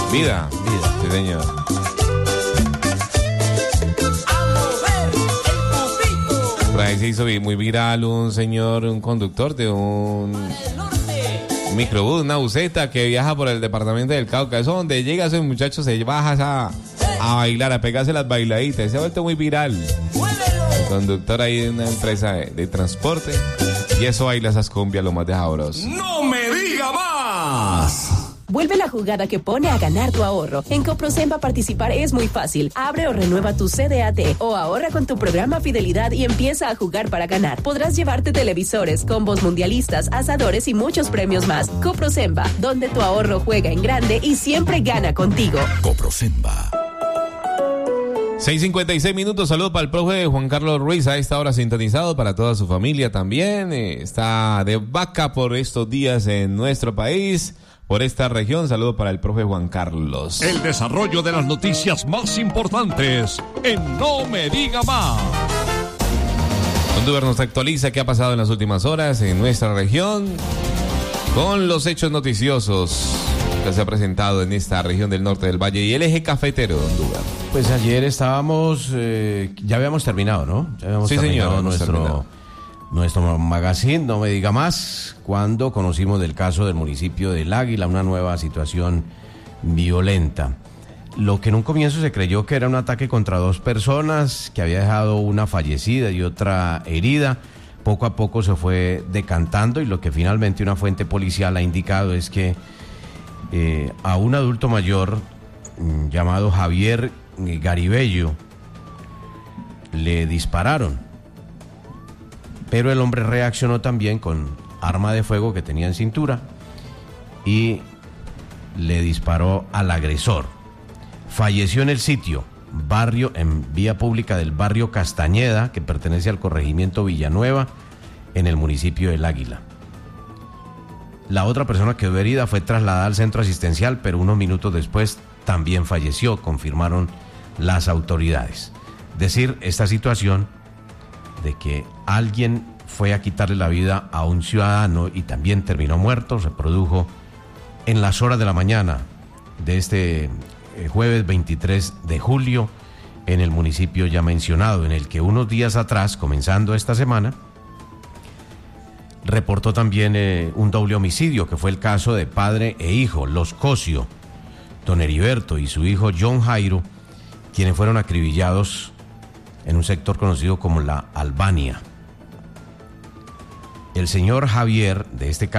Vida. Sí, señor. Por ahí se hizo muy viral un conductor de un microbús, una buseta que viaja por el departamento del Cauca. Eso donde llega ese muchacho se baja a bailar, a pegarse las bailaditas. Se ha vuelto muy viral. El conductor ahí de una empresa de transporte. Y eso baila esas cumbias lo más de sabroso. ¡No me diga más! Vuelve la jugada que pone a ganar tu ahorro. En Coprosemba participar es muy fácil. Abre o renueva tu CDAT o ahorra con tu programa Fidelidad y empieza a jugar para ganar. Podrás llevarte televisores, combos mundialistas, asadores y muchos premios más. Coprosemba, donde tu ahorro juega en grande y siempre gana contigo. Coprosemba. 6:56 minutos. Saludos para el profe Juan Carlos Ruiz, a esta hora sintonizado, para toda su familia también. Está de vaca por estos días en nuestro país, por esta región. Saludos para el profe Juan Carlos. El desarrollo de las noticias más importantes en No Me Diga Más. Honduras nos actualiza qué ha pasado en las últimas horas en nuestra región con los hechos noticiosos que se ha presentado en esta región del norte del Valle y el eje cafetero de Honduras. Pues ayer estábamos, ya habíamos terminado, ¿no? Ya habíamos terminado nuestro magazine, No Me Diga Más, cuando conocimos del caso del municipio del Águila, una nueva situación violenta. Lo que en un comienzo se creyó que era un ataque contra dos personas, que había dejado una fallecida y otra herida, poco a poco se fue decantando, y lo que finalmente una fuente policial ha indicado es que a un adulto mayor llamado Javier Garibello le dispararon, pero el hombre reaccionó también con arma de fuego que tenía en cintura y le disparó al agresor. Falleció en el sitio, en vía pública del barrio Castañeda, que pertenece al corregimiento Villanueva, en el municipio del Águila. La otra persona que quedó herida fue trasladada al centro asistencial, pero unos minutos después también falleció, confirmaron las autoridades. Decir esta situación de que alguien fue a quitarle la vida a un ciudadano y también terminó muerto, se produjo en las horas de la mañana de este jueves 23 de julio en el municipio ya mencionado, en el que unos días atrás, comenzando esta semana, reportó también un doble homicidio, que fue el caso de padre e hijo, los Cosio, don Heriberto y su hijo John Jairo, quienes fueron acribillados en un sector conocido como la Albania. El señor Javier, de este caso,